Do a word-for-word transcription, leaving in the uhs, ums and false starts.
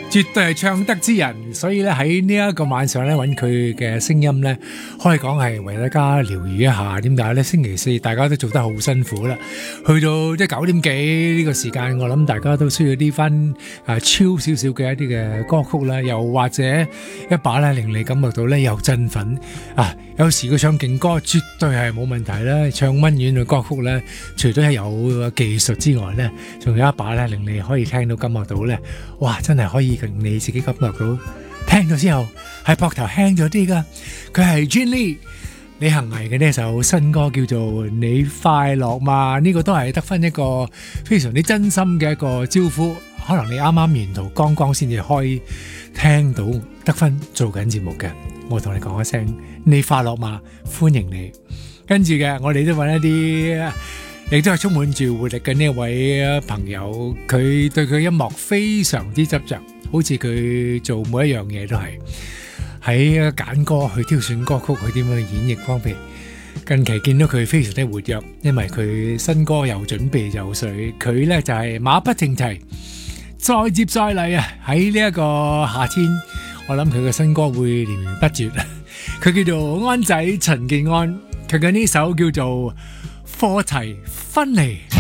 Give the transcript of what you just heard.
絕對係唱得之人，所以咧喺呢一個晚上咧揾佢嘅聲音咧，可以講係為大家療愈一下。點解咧？星期四大家都做得好辛苦啦，去到即係九點幾呢個時間，我諗大家都需要啲翻啊超少少嘅一啲嘅歌曲啦，又或者一把咧令你感覺到咧有振奮啊！有時佢唱勁歌絕對係冇問題啦，唱溫婉嘅歌曲咧，除咗係有技術之外咧，仲有一把咧令你可以聽到感覺到咧，哇！真係可以令你自己感覺到聽咗之後係膊頭輕咗啲噶。佢係 Gin Lee 李行毅嘅呢首新歌叫做《你快樂嘛》，呢個都係得分一個非常之真心嘅一個招呼。可能你啱啱沿途剛剛先至開聽到得分做緊節目嘅，我同你講一聲你快樂嘛，歡迎你。跟住嘅我哋都揾一啲亦都係充滿住活力嘅呢位朋友，佢對佢音樂非常之執着，好似佢做每一樣嘢都係喺揀歌去挑選歌曲，去點樣演繹方面。近期見到佢非常之活躍，因為佢新歌又準備就緒，佢呢就係馬不停蹄，再接再厲啊！喺呢一個夏天，我諗佢嘅新歌會連綿不絕。佢叫做安仔陳健安，佢嘅呢首叫做課題分離。